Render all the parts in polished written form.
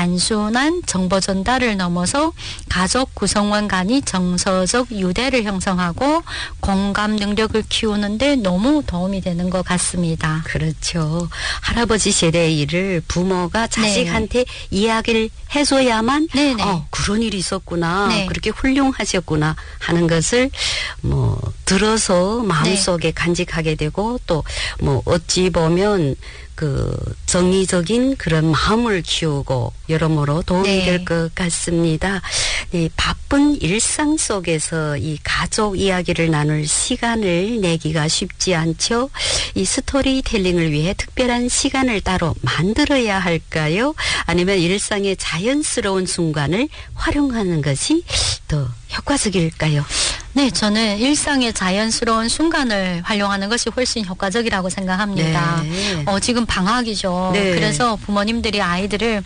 단순한 정보 전달을 넘어서 가족 구성원 간의 정서적 유대를 형성하고 공감 능력을 키우는데 너무 도움이 되는 것 같습니다. 그렇죠. 할아버지 세대의 일을 부모가 자식한테 네. 이야기를 해줘야만 네네. 그런 일이 있었구나. 네. 그렇게 훌륭하셨구나 하는 것을 뭐 들어서 마음속에 간직하게 되고 또 뭐 어찌 보면 그 정의적인 그런 마음을 키우고 여러모로 도움이 네. 될 것 같습니다. 네, 바쁜 일상 속에서 이 가족 이야기를 나눌 시간을 내기가 쉽지 않죠. 이 스토리텔링을 위해 특별한 시간을 따로 만들어야 할까요? 아니면 일상의 자연스러운 순간을 활용하는 것이 더 효과적일까요? 네, 저는 일상의 자연스러운 순간을 활용하는 것이 훨씬 효과적이라고 생각합니다. 네. 지금 방학이죠. 네. 그래서 부모님들이 아이들을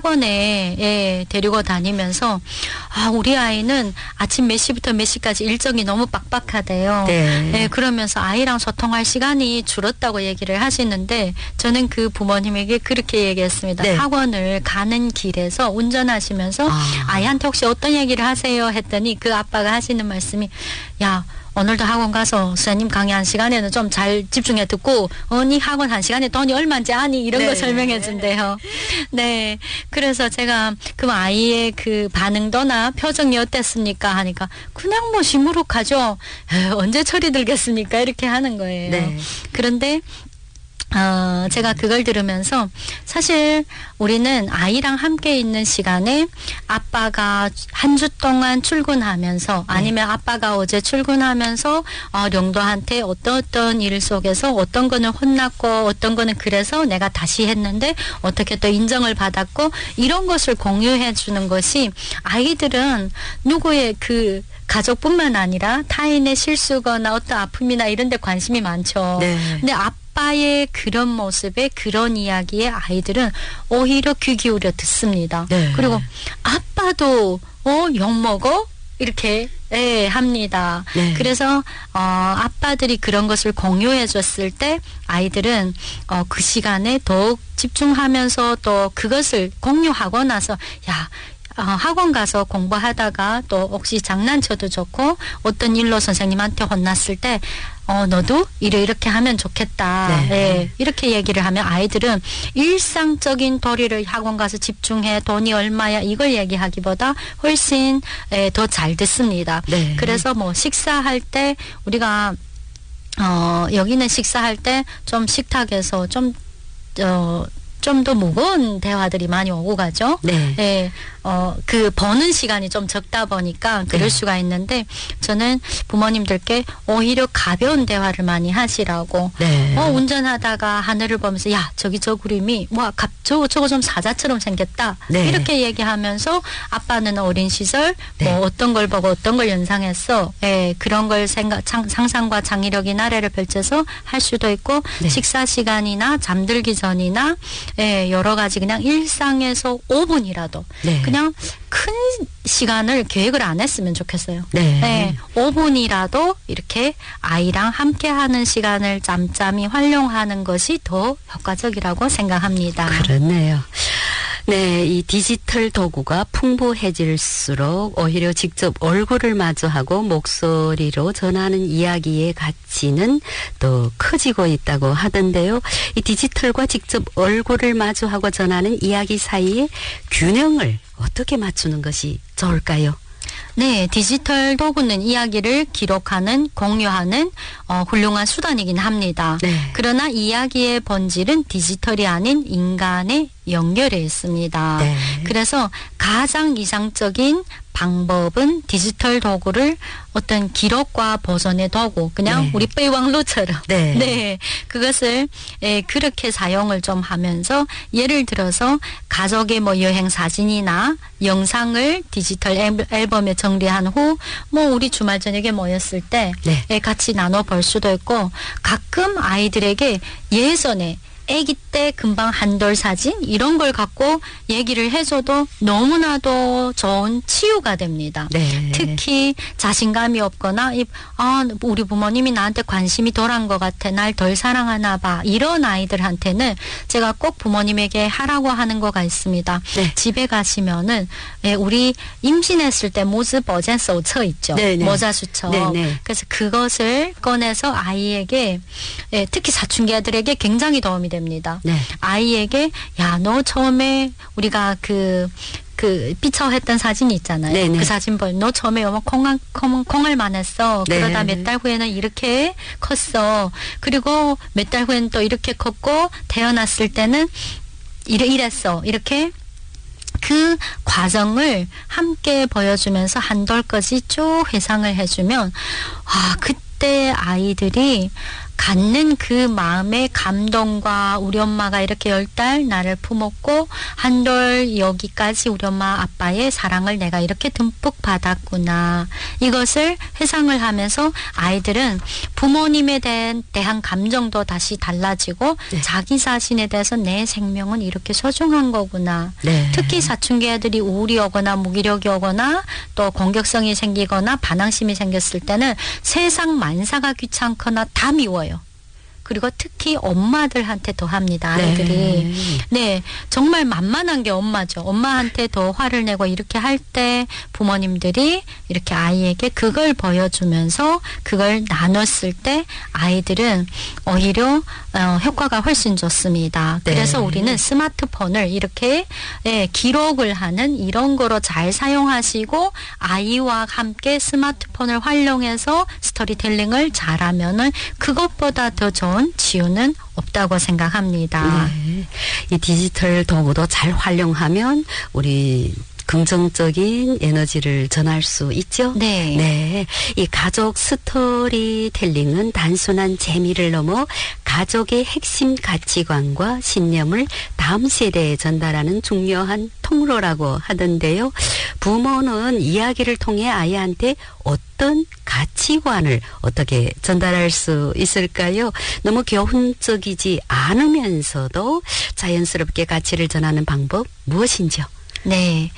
학원에 데리고 다니면서 우리 아이는 아침 몇 시부터 몇 시까지 일정이 너무 빡빡하대요. 네. 그러면서 아이랑 소통할 시간이 줄었다고 얘기를 하시는데 저는 그 부모님에게 그렇게 얘기했습니다. 네. 학원을 가는 길에서 운전하시면서 아이한테 혹시 어떤 얘기를 하세요? 했더니 그 아빠가 하시는 말씀이 야 오늘도 학원 가서 선생님 강의한 시간에는 좀 잘 집중해 듣고 네 학원 한 시간에 돈이 얼마인지 아니 이런 거 설명해 준대요. 네. 그래서 제가 그럼 아이의 그 반응도나 표정이 어땠습니까 하니까 그냥 뭐 시무룩하죠. 언제 철이 들겠습니까 이렇게 하는 거예요. 네. 그런데 제가 그걸 들으면서 사실 우리는 아이랑 함께 있는 시간에 아빠가 한 주 동안 출근하면서 아니면 아빠가 어제 출근하면서 령도한테 어떤 일 속에서 어떤 거는 혼났고 어떤 거는 그래서 내가 다시 했는데 어떻게 또 인정을 받았고 이런 것을 공유해 주는 것이 아이들은 누구의 그 가족뿐만 아니라 타인의 실수거나 어떤 아픔이나 이런 데 관심이 많죠. 네. 근데 아빠의 그런 모습에 그런 이야기에 아이들은 오히려 귀 기울여 듣습니다. 네. 그리고 아빠도 욕먹어? 이렇게 합니다. 네. 그래서 아빠들이 그런 것을 공유해 줬을 때 아이들은 그 시간에 더욱 집중하면서 또 그것을 공유하고 나서 학원 가서 공부하다가 또 혹시 장난쳐도 좋고 어떤 일로 선생님한테 혼났을 때 너도 이렇게 하면 좋겠다. 네. 이렇게 얘기를 하면 아이들은 일상적인 도리를 학원 가서 집중해 돈이 얼마야 이걸 얘기하기보다 훨씬 더 잘 듣습니다. 네. 그래서 뭐 식사할 때 우리가 여기는 식사할 때 좀 식탁에서 좀 더 무거운 대화들이 많이 오고 가죠. 네. 그 버는 시간이 좀 적다 보니까 그럴 수가 있는데 저는 부모님들께 오히려 가벼운 대화를 많이 하시라고. 네. 운전하다가 하늘을 보면서 야 저기 저 구름이 저거 좀 사자처럼 생겼다. 네. 이렇게 얘기하면서 아빠는 어린 시절 네. 뭐 어떤 걸 보고 어떤 걸 연상했어. 그런 걸 상상과 창의력이 나래를 펼쳐서 할 수도 있고 네. 식사 시간이나 잠들기 전이나 여러 가지 그냥 일상에서 5분이라도 네. 그냥 큰 시간을 계획을 안 했으면 좋겠어요. 네. 5분이라도 이렇게 아이랑 함께하는 시간을 짬짬이 활용하는 것이 더 효과적이라고 생각합니다. 그렇네요. 네, 이 디지털 도구가 풍부해질수록 오히려 직접 얼굴을 마주하고 목소리로 전하는 이야기의 가치는 또 커지고 있다고 하던데요. 이 디지털과 직접 얼굴을 마주하고 전하는 이야기 사이의 균형을 어떻게 맞추는 것이 좋을까요? 네, 디지털 도구는 이야기를 기록하는, 공유하는 훌륭한 수단이긴 합니다. 네. 그러나 이야기의 본질은 디지털이 아닌 인간의 연결에 있습니다. 네. 그래서 가장 이상적인 방법은 디지털 도구를 어떤 기록과 보존의 도구, 그냥 네. 우리备忘录처럼 네. 그것을 그렇게 사용을 좀 하면서 예를 들어서 가족의 뭐 여행 사진이나 영상을 디지털 앨범에 정리한 후 뭐 우리 주말 저녁에 모였을 때 네. 같이 나눠 볼 수도 있고 가끔 아이들에게 예전에 아기 때 금방 한돌 사진 이런 걸 갖고 얘기를 해줘도 너무나도 좋은 치유가 됩니다. 네. 특히 자신감이 없거나 우리 부모님이 나한테 관심이 덜한 것 같아. 날 덜 사랑하나 봐. 이런 아이들한테는 제가 꼭 부모님에게 하라고 하는 거가 있습니다. 네. 집에 가시면은 우리 임신했을 때 모즈 버젠 소처 있죠. 네네. 모자수처. 네네. 그래서 그것을 꺼내서 아이에게 특히 사춘기 아들에게 굉장히 도움이 됩니다. 네. 아이에게 야, 너 처음에 우리가 그 삐쳐했던 사진이 있잖아요. 네네. 그 사진 보면 너 처음에 요만 콩알만 했어. 네. 그러다 몇 달 후에는 이렇게 컸어. 그리고 몇 달 후에는 또 이렇게 컸고 태어났을 때는 이랬어. 이렇게 그 과정을 함께 보여주면서 한 돌까지 쭉 회상을 해주면 그때 아이들이 갖는 그 마음의 감동과 우리 엄마가 이렇게 10달 나를 품었고 한돌 여기까지 우리 엄마 아빠의 사랑을 내가 이렇게 듬뿍 받았구나. 이것을 회상을 하면서 아이들은 부모님에 대한 감정도 다시 달라지고 네. 자기 자신에 대해서 내 생명은 이렇게 소중한 거구나. 네. 특히 사춘기 애들이 우울이 오거나 무기력이 오거나 또 공격성이 생기거나 반항심이 생겼을 때는 세상 만사가 귀찮거나 다 미워요. 그리고 특히 엄마들한테 더 합니다. 아이들이. 네. 정말 만만한 게 엄마죠. 엄마한테 더 화를 내고 이렇게 할 때 부모님들이 이렇게 아이에게 그걸 보여주면서 그걸 나눴을 때 아이들은 오히려 효과가 훨씬 좋습니다. 네. 그래서 우리는 스마트폰을 이렇게 기록을 하는 이런 거로 잘 사용하시고 아이와 함께 스마트폰을 활용해서 스토리텔링을 잘하면은 그것보다 더 좋은 치유는 없다고 생각합니다. 네. 이 디지털 도구도 잘 활용하면 우리 긍정적인 에너지를 전할 수 있죠? 네. 네. 이 가족 스토리텔링은 단순한 재미를 넘어 가족의 핵심 가치관과 신념을 다음 세대에 전달하는 중요한 통로라고 하던데요. 부모는 이야기를 통해 아이한테 어떤 가치관을 어떻게 전달할 수 있을까요? 너무 교훈적이지 않으면서도 자연스럽게 가치를 전하는 방법 무엇인지요? 네.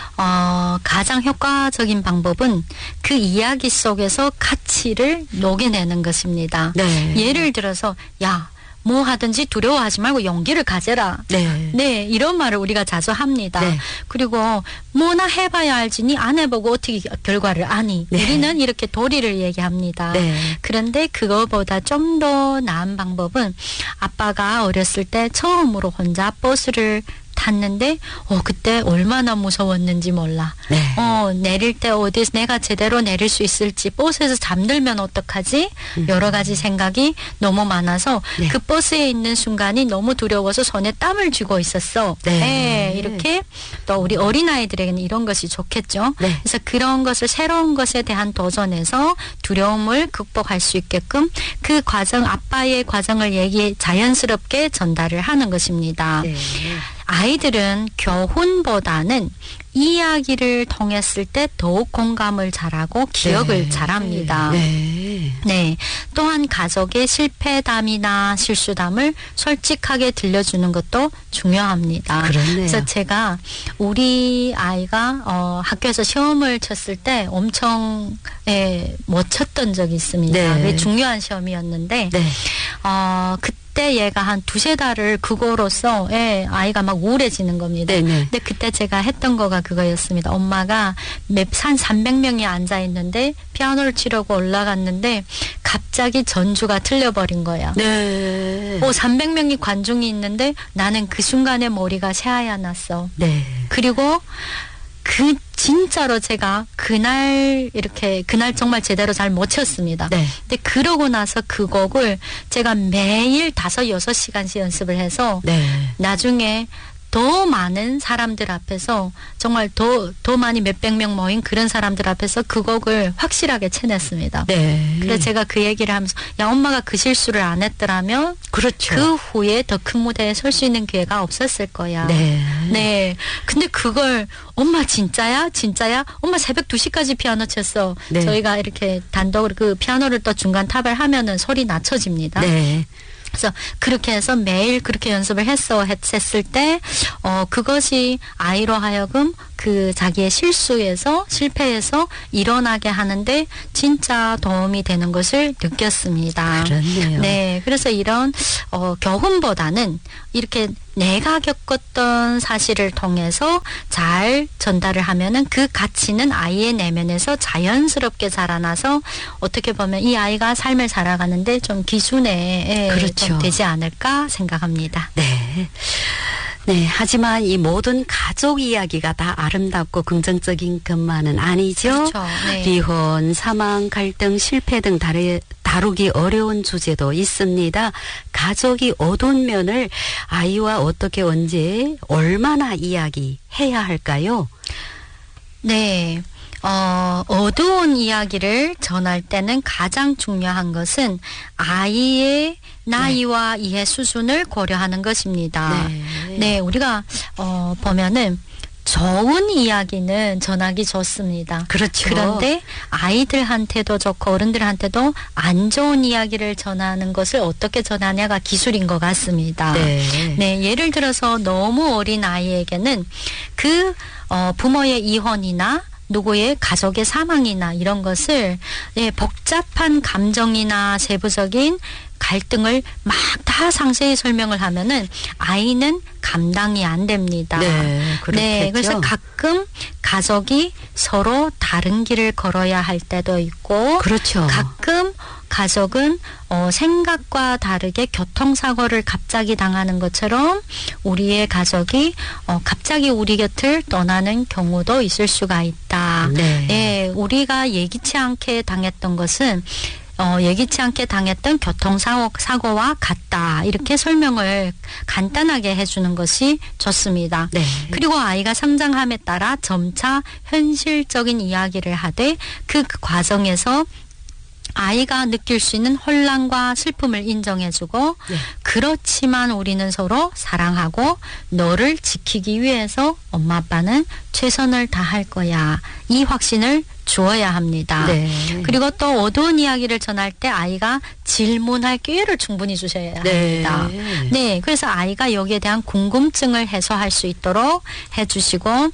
가장 효과적인 방법은 그 이야기 속에서 가치를 녹여내는 것입니다. 네. 예를 들어서, 야, 뭐 하든지 두려워하지 말고 용기를 가져라. 네. 네, 이런 말을 우리가 자주 합니다. 네. 그리고 뭐나 해봐야 알지니 안 해보고 어떻게 결과를 아니. 네. 우리는 이렇게 도리를 얘기합니다. 네. 그런데 그거보다 좀 더 나은 방법은 아빠가 어렸을 때 처음으로 혼자 버스를 탔는데 그때 얼마나 무서웠는지 몰라. 네. 내릴 때 어디서 내가 제대로 내릴 수 있을지, 버스에서 잠들면 어떡하지? 여러 가지 생각이 너무 많아서 네. 그 버스에 있는 순간이 너무 두려워서 손에 땀을 쥐고 있었어. 네. 네, 이렇게 또 우리 어린아이들에게는 이런 것이 좋겠죠. 네. 그래서 그런 것을 새로운 것에 대한 도전에서 두려움을 극복할 수 있게끔 그 과정, 아빠의 과정을 자연스럽게 전달을 하는 것입니다. 네. 아이들은 교훈보다는 이야기를 통했을 때 더욱 공감을 잘하고 기억을 네. 잘합니다. 네. 네. 또한 가족의 실패담이나 실수담을 솔직하게 들려주는 것도 중요합니다. 그렇네요. 그래서 제가 우리 아이가 학교에서 시험을 쳤을 때 엄청 못 쳤던 적이 있습니다. 네. 그게 중요한 시험이었는데 네. 그때 얘가 한 2-3달을 그거로써 아이가 막 우울해지는 겁니다. 네네. 근데 그때 제가 했던 거가 그거였습니다. 엄마가 한 300명이 앉아 있는데 피아노를 치려고 올라갔는데 갑자기 전주가 틀려버린 거야. 네. 300명이 관중이 있는데 나는 그 순간에 머리가 새하얗았어. 네. 그리고 진짜로 제가 그날 정말 제대로 잘 못 쳤습니다. 네. 근데 그러고 나서 그 곡을 제가 매일 5-6시간씩 연습을 해서 네. 나중에 더 많은 사람들 앞에서 정말 더 많이 몇백 명 모인 그런 사람들 앞에서 그 곡을 확실하게 쳐냈습니다. 네. 그래서 제가 그 얘기를 하면서 야, 엄마가 그 실수를 안 했더라면 그렇죠. 그 후에 더 큰 무대에 설 수 있는 기회가 없었을 거야. 네. 네. 근데 그걸 엄마 진짜야? 진짜야? 엄마 새벽 2시까지 피아노 쳤어. 네. 저희가 이렇게 단독으로 그 피아노를 또 중간 탑을 하면은 소리 낮춰집니다. 네. 그래서 그렇게 해서 매일 그렇게 연습을 했을 때, 그것이 아이로 하여금 그 자기의 실패에서 일어나게 하는데 진짜 도움이 되는 것을 느꼈습니다. 그렇네요. 네. 그래서 이런, 교훈보다는 이렇게 내가 겪었던 사실을 통해서 잘 전달을 하면은 그 가치는 아이의 내면에서 자연스럽게 자라나서 어떻게 보면 이 아이가 삶을 살아가는데 좀 기준에 그렇죠. 좀 되지 않을까 생각합니다. 네. 네, 하지만 이 모든 가족 이야기가 다 아름답고 긍정적인 것만은 아니죠. 그렇죠. 네. 离婚, 사망, 갈등, 실패 등 다루기 어려운 주제도 있습니다. 가족이 어두운 면을 아이와 어떻게 언제 얼마나 이야기해야 할까요? 네. 어두운 이야기를 전할 때는 가장 중요한 것은 아이의 나이와 이해 수준을 고려하는 것입니다. 네, 우리가 보면은 좋은 이야기는 전하기 좋습니다. 그렇죠. 그런데 아이들한테도 좋고 어른들한테도 안 좋은 이야기를 전하는 것을 어떻게 전하냐가 기술인 것 같습니다. 네, 예를 들어서 너무 어린 아이에게는 그 부모의 이혼이나 누구의 가족의 사망이나 이런 것을 복잡한 감정이나 세부적인 갈등을 막 다 상세히 설명을 하면은 아이는 감당이 안 됩니다. 네, 그렇겠죠. 네, 그래서 가끔 가족이 서로 다른 길을 걸어야 할 때도 있고, 그렇죠. 가끔 가족은 생각과 다르게 교통사고를 갑자기 당하는 것처럼 우리의 가족이 갑자기 우리 곁을 떠나는 경우도 있을 수가 있다. 네. 네, 우리가 예기치 않게 당했던 것은 예기치 않게 당했던 교통사고와 같다. 이렇게 설명을 간단하게 해주는 것이 좋습니다. 네. 그리고 아이가 성장함에 따라 점차 현실적인 이야기를 하되 그 과정에서 아이가 느낄 수 있는 혼란과 슬픔을 인정해주고 네. 그렇지만 우리는 서로 사랑하고 너를 지키기 위해서 엄마 아빠는 최선을 다할 거야. 이 확신을 주어야 합니다. 네. 그리고 또 어두운 이야기를 전할 때 아이가 질문할 기회를 충분히 주셔야 합니다. 네, 그래서 아이가 여기에 대한 궁금증을 해소할 수 있도록 해주시고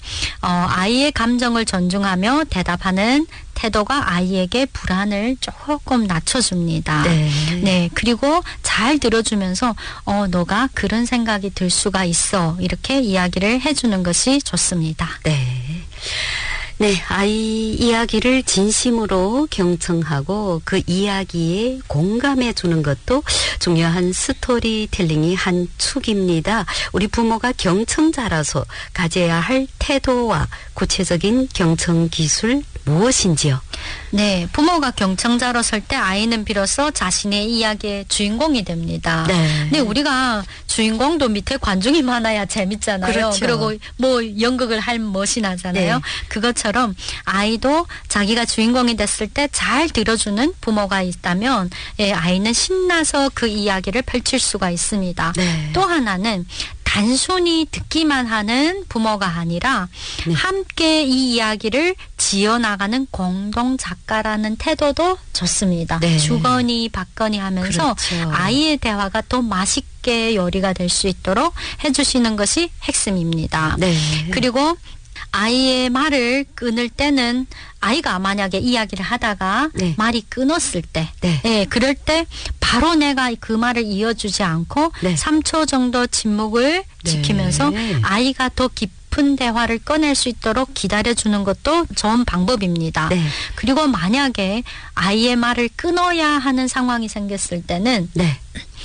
아이의 감정을 존중하며 대답하는 태도가 아이에게 불안을 조금 낮춰줍니다. 네, 그리고 잘 들어주면서 너가 그런 생각이 들 수가 있어. 이렇게 이야기를 해주는 것이 좋습니다. 네. 네, 아이 이야기를 진심으로 경청하고 그 이야기에 공감해 주는 것도 중요한 스토리텔링의 한 축입니다. 우리 부모가 경청자라서 가져야 할 태도와 구체적인 경청 기술 무엇인지요? 네, 부모가 경청자로 설 때 아이는 비로소 자신의 이야기의 주인공이 됩니다. 네, 우리가 주인공도 밑에 관중이 많아야 재밌잖아요. 그렇죠. 그리고 뭐 연극을 할 멋이 나잖아요. 네. 그것처럼 아이도 자기가 주인공이 됐을 때 잘 들어주는 부모가 있다면 아이는 신나서 그 이야기를 펼칠 수가 있습니다. 네. 또 하나는 단순히 듣기만 하는 부모가 아니라 네. 함께 이 이야기를 지어나가는 공동 작가라는 태도도 좋습니다. 네. 주거니 받거니 하면서 그렇죠. 아이의 대화가 더 맛있게 요리가 될 수 있도록 해주시는 것이 핵심입니다. 네. 그리고 아이의 말을 끊을 때는 아이가 만약에 이야기를 하다가 네. 말이 끊었을 때 네, 그럴 때 바로 내가 그 말을 이어주지 않고 네. 3초 정도 침묵을 네. 지키면서 아이가 더 깊은 대화를 꺼낼 수 있도록 기다려주는 것도 좋은 방법입니다. 네. 그리고 만약에 아이의 말을 끊어야 하는 상황이 생겼을 때는 네.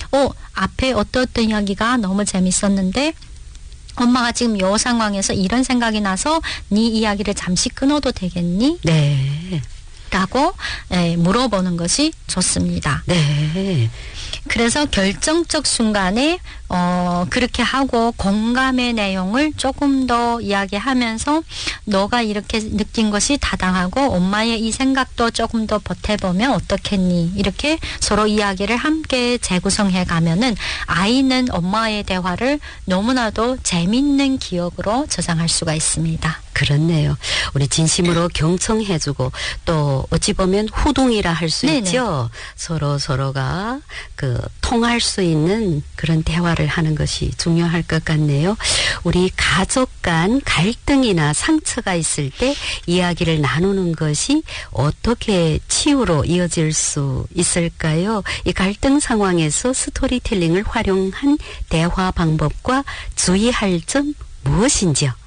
앞에 어떤 이야기가 너무 재밌었는데 엄마가 지금 이 상황에서 이런 생각이 나서 네 이야기를 잠시 끊어도 되겠니? 네. 라고 물어보는 것이 좋습니다. 네. 그래서 결정적 순간에 그렇게 하고 공감의 내용을 조금 더 이야기하면서 너가 이렇게 느낀 것이 타당하고 엄마의 이 생각도 조금 더 보태보면 어떻겠니? 이렇게 서로 이야기를 함께 재구성해 가면은 아이는 엄마의 대화를 너무나도 재밌는 기억으로 저장할 수가 있습니다. 그렇네요. 우리 진심으로 경청해주고 또 어찌 보면 후동이라 할 수 있죠. 서로가 통할 수 있는 그런 대화를 하는 것이 중요할 것 같네요. 우리 가족 간 갈등이나 상처가 있을 때 이야기를 나누는 것이 어떻게 치유로 이어질 수 있을까요? 이 갈등 상황에서 스토리텔링을 활용한 대화 방법과 주의할 점 무엇인지요?